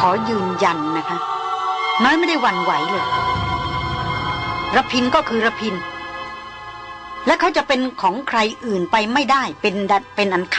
อยืนยันนะคะน้อยไม่ได้หวั่นไหวเลยระพินก็คือระพินและเขาจะเป็นของใครอื่นไปไม่ได้เป็นอันขาด